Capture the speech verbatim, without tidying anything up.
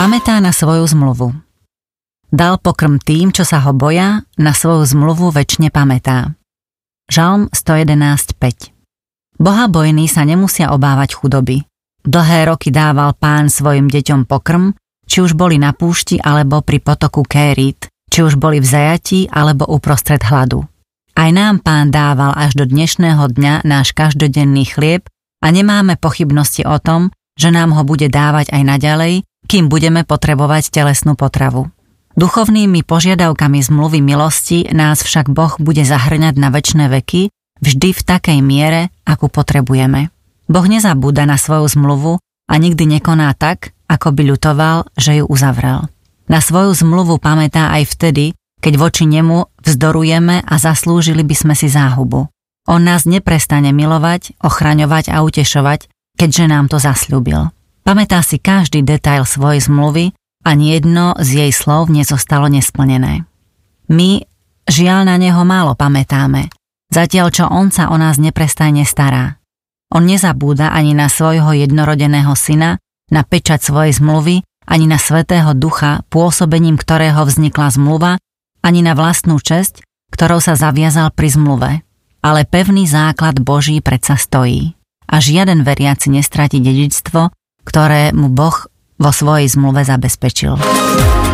Pamätá na svoju zmluvu. Dal pokrm tým, čo sa ho boja, na svoju zmluvu večne pamätá. Žalm sto jedenásť päť. Bohabojní sa nemusia obávať chudoby. Dlhé roky dával Pán svojim deťom pokrm, či už boli na púšti alebo pri potoku Kérit, či už boli v zajatí alebo uprostred hladu. Aj nám Pán dával až do dnešného dňa náš každodenný chlieb a nemáme pochybnosti o tom, že nám ho bude dávať aj naďalej, kým budeme potrebovať telesnú potravu. Duchovnými požiadavkami zmluvy milosti nás však Boh bude zahrňať na večné veky, vždy v takej miere, akú potrebujeme. Boh nezabúda na svoju zmluvu a nikdy nekoná tak, ako by ľutoval, že ju uzavrel. Na svoju zmluvu pamätá aj vtedy, keď voči nemu vzdorujeme a zaslúžili by sme si záhubu. On nás neprestane milovať, ochraňovať a utešovať, keďže nám to zasľúbil. Pamätá si každý detail svojej zmluvy, ani jedno z jej slov nezostalo nesplnené. My, žiaľ, na neho málo pamätáme, zatiaľ čo on sa o nás neprestajne stará. On nezabúda ani na svojho jednorodeného syna, na pečať svojej zmluvy, ani na Svätého Ducha, pôsobením ktorého vznikla zmluva, ani na vlastnú česť, ktorou sa zaviazal pri zmluve. Ale pevný základ Boží predsa stojí. A žiaden veriaci nestratí dedičstvo, ktoré mu Boh vo svojej zmluve zabezpečil.